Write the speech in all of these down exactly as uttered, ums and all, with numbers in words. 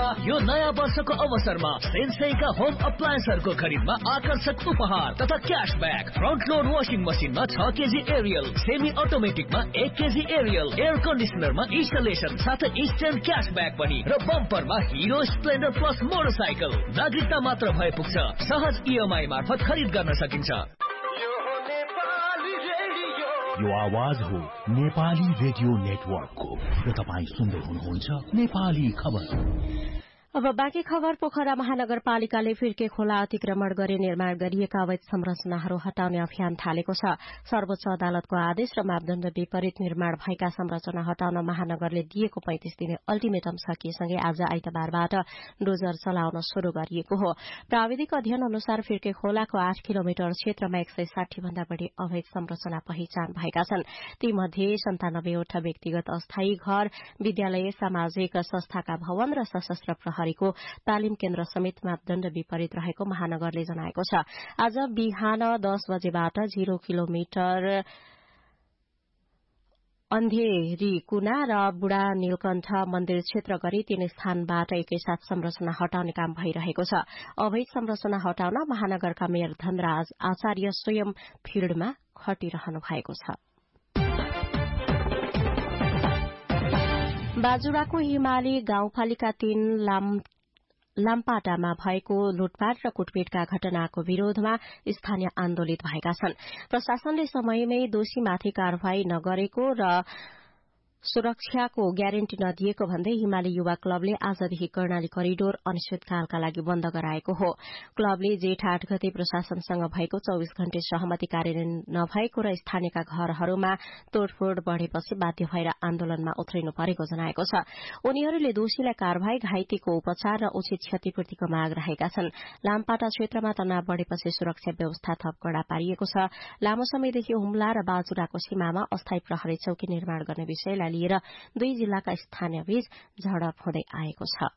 यो नयाँ वर्षको अवसरमा सेन्सेका होम अप्लायन्सहरूको खरिदमा आकर्षक उपहार तथा क्याशब्याक। फ्रन्ट लोड वाशिङ मसिनमा छ केजी एरियल, सेमी अटोमेटिकमा एक केजी एरियल, एयर कन्डिसनरमा इन्स्टलेसन साथै इन्स्टेन्ट क्याशब्याक पनि र बम्परमा हिरो स्प्लेन्डर प्लस मोटरसाइकल। नागरिकता मात्र भए पुग्छ, सहज इएमआई मार्फत खरिद गर्न सकिन्छ। यो आवाज हो नेपाली रेडियो नेटवर्कको र तपाईँ सुन्दै हुनुहुन्छ नेपाली खबर। अब बाँकी खबर। पोखरा महानगरपालिकाले फिर्के खोला अतिक्रमण गरी निर्माण गरिएका अवैध संरचनाहरू हटाउने अभियान थालेको छ। सर्वोच्च अदालतको आदेश र मापदण्ड विपरीत निर्माण भएका संरचना हटाउन महानगरले दिएको पैंतिस दिने अल्टिमेटम सकिएसँगै आज आइतबारबाट डोजर चलाउन शुरू गरिएको हो। प्राविधिक अध्ययन अनुसार फिर्के खोलाको आठ किलोमिटर क्षेत्रमा एक सय साठी भन्दा बढ़ी अवैध संरचना पहिचान भएका छन्। तीमध्ये सन्तानब्बेवटा व्यक्तिगत अस्थायी घर, विद्यालय, सामाजिक संस्थाका भवन र सशस्त्र प्रहरीको तालिम केन्द्र समेत मापदण्ड विपरीत रहेको महानगरले जनाएको छ। आज बिहान दस बजेबाट जीरो किलोमिटर अन्धेरी कुना र बुढा नीलकण्ठ मन्दिर क्षेत्र गरी तीन स्थानबाट एकैसाथ संरचना हटाउने काम भइरहेको छ। अवैध संरचना हटाउन महानगरका मेयर धनराज आचार्य स्वयं फिल्डमा खटिरहनु भएको छ। बाजुराको हिमाली गाउँपालिका तीन लाम लाम्पाटामा भएको लुटपाट र कुटपिटका घटनाको विरोधमा स्थानीय आन्दोलित भएका छन्। प्रशासनले समयमै दोषीमाथि कारवाही नगरेको र सुरक्षाको ग्यारेन्टी नदिएको भन्दै हिमाली युवा क्लबले आजदेखि कर्णाली करिडोर अनिश्चितकालका लागि बन्द गराएको हो। क्लबले जेठ आठ गते प्रशासनसँग भएको चौविस घण्टे सहमति कार्यान्वयन नभएको र स्थानीयका घरहरूमा तोडफोड बढ़ेपछि बाध्य भएर आन्दोलनमा उत्रिनु परेको जनाएको छ। उनीहरूले दोषीलाई कारवाही, घाइतेको उपचार र उचित क्षतिपूर्तिको माग राखेका छन्। लामपाटा क्षेत्रमा तनाव बढ़ेपछि सुरक्षा व्यवस्था थप कड़ा पारिएको छ। लामो समयदेखि हुम्ला र बाजुराको सीमामा अस्थायी प्रहरी चौकी निर्माण गर्ने विषयलाई लिएर दुई जिल्लाका स्थानीय बीच झडप हुँदै आएको छ।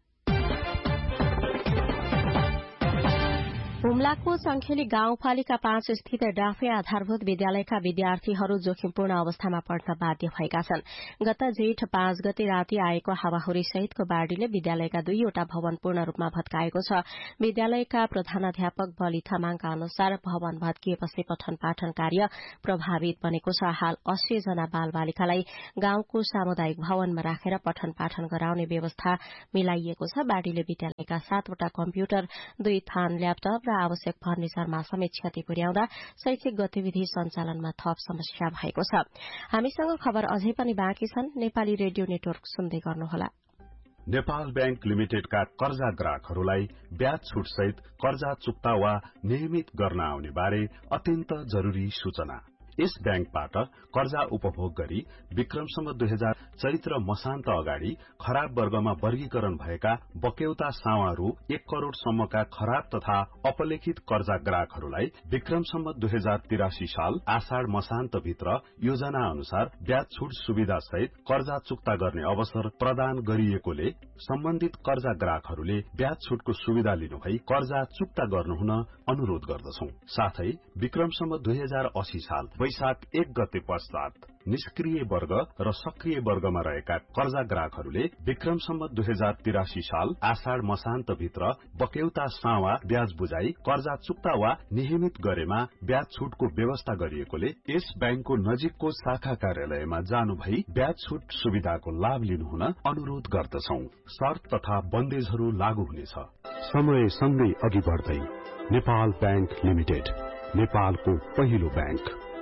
हुम्लाको चङ्खेली गाउँपालिका पाँच स्थित डाफे आधारभूत विद्यालयका विद्यार्थीहरू जोखिमपूर्ण अवस्थामा पढ्न बाध्य भएका छन्। गत जेठ पाँच गते राति आएको हावाहुरी सहितको बाढ़ीले विद्यालयका दुईवटा भवन पूर्ण रूपमा भत्काएको छ। विद्यालयका प्रधानाध्यापक बलि तामाङका अनुसार भवन भत्किएपछि पठन पाठन कार्य प्रभावित बनेको छ। हाल अस्सी जना बाल बालिकालाई गाउँको सामुदायिक भवनमा राखेर पठन पाठन गराउने व्यवस्था मिलाइएको छ। बाढ़ीले विद्यालयका सातवटा कम्प्युटर, दुई थान ल्यापटप र आवश्यक फर्निचरमा समेत क्षति पुर्याउँदा शैक्षिक गतिविधि सञ्चालनमा थप समस्या भएको छ। हामीसँग खबर अझै पनि बाँकी छन्। नेपाली रेडियो नेटवर्क सुन्दै गर्नुहोला। नेपाल बैंक लिमिटेडका कर्जा ग्राहकहरूलाई ब्याज छुट सहित कर्जा चुक्ता वा नियमित गर्न आउने बारे अत्यन्त जरूरी सूचना। यस बैंकबाट कर्जा उपभोग गरी विक्रम सम्वत दुई हजार चैत्र मसान्त अगाडि खराब वर्गमा वर्गीकरण भएका बक्यौता सावा रु एक करोड़ सम्मका खराब तथा अपलेखित कर्जा ग्राहकहरूलाई विक्रम सम्वत दुई हजार तिरासी साल आषाढ़ मसान्त भित्र योजना अनुसार ब्याज छुट सुविधा सहित कर्जा चुक्ता गर्ने अवसर प्रदान गरिएकोले सम्बन्धित कर्जा ग्राहकहरूले ब्याज छुटको सुविधा लिनुभई कर्जा चुक्ता गर्नुहुन अनुरोध गर्दछौं। साथै विक्रम सम्वत दुई हजार अस्सी साल वैशाख एक गते पश्चात निष्क्रिय वर्ग र सक्रिय वर्गमा रहेका कर्जा ग्राहकहरूले विक्रम सम्वत दुई हजार तिरासी साल आषाढ़ मसान्त भित्र बक्यौता सावा ब्याज बुझाई कर्जा चुक्ता वा नियमित गरेमा ब्याज छुटको व्यवस्था गरिएकोले यस बैंकको नजिकको शाखा कार्यालयमा जानु भई ब्याज छुट सुविधाको लाभ लिनुहुन अनुरोध गर्दछौं। शर्त तथा बन्देजहरू लागू हुनेछ। समय सँगै अघि बढ्दै नेपाल बैंक लिमिटेड, नेपालको पहिलो बैंक।